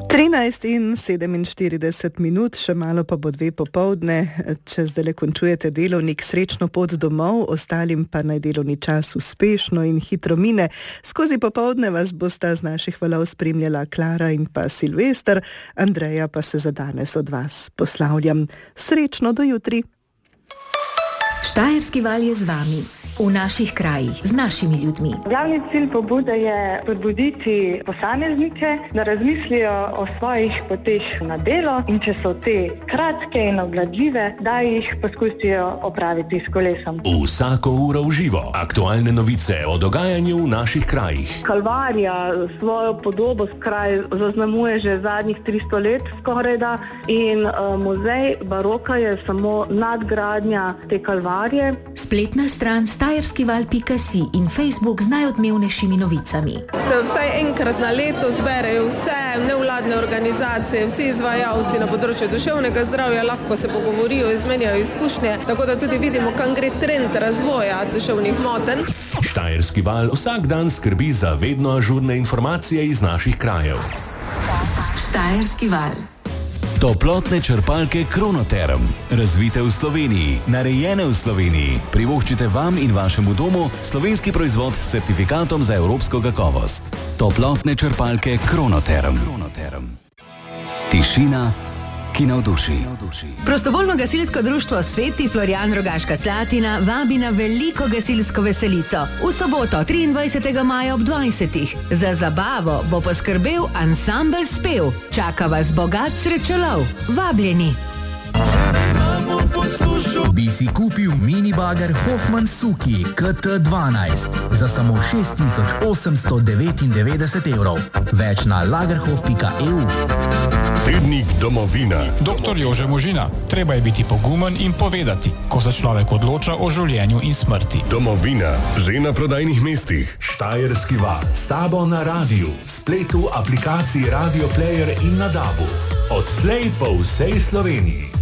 13:47, še malo pa bo 2 popoldne. Če zdaj končujete delovnik, srečno pot domov, ostalim pa naj delovni čas uspešno in hitro mine. Skozi popoldne vas bosta z naših valov spremljala Klara in pa Silvester, Andreja pa se za danes od vas poslavljam. Srečno do jutri. Štajerski val je z vami, v naših krajih, z našimi ljudmi. Glavni cilj pobude je spodbuditi posameznike, da razmislijo o svojih poteh na delo in če so te kratke in obvladljive, da jih poskusijo opraviti s kolesom. Vsako uro v živo, aktualne novice o dogajanju v naših krajih. Kalvarija svojo podobo skraj zaznamuje že zadnjih 300 let skorajda in muzej baroka je samo nadgradnja te kalvarije. Spletna stran štajerskival.si in Facebook z najodmevnejšimi novicami. Se vsaj enkrat na leto zberejo vse nevladne organizacije, vsi izvajalci na področju duševnega zdravja, lahko se pogovorijo, izmenjajo izkušnje, tako da tudi vidimo, kam gre trend razvoja duševnih motenj. Štajerski val vsak dan skrbi za vedno ažurne informacije iz naših krajev. Štajerski val. Toplotne črpalke Kronoterm. Razvite v Sloveniji, narejene v Sloveniji. Privoščite vam in vašemu domu slovenski proizvod s certifikatom za evropsko kakovost. Toplotne črpalke Kronoterm. Tišina, ki navduši. Prostovoljno gasilsko društvo Sveti Florijan Rogaška Slatina vabi na veliko gasilsko veselico v soboto 23. maja ob 20. Za zabavo bo poskrbel ansambel Spev. Čaka vas bogat srečolov. Vabljeni. Bi si kupil minibager Hoffman Suki KT12 za samo 6.899 evrov. Več na lagerhof.eu. Tednik Domovina. Doktor Jože Možina. Treba je biti pogumen in povedati, ko se človek odloča o življenju in smrti. Domovina. Že na prodajnih mestih. Štajerski val. S tabo na radiju, spletu, aplikaciji Radio Player in na DAB-u. Odslej po vsej Sloveniji.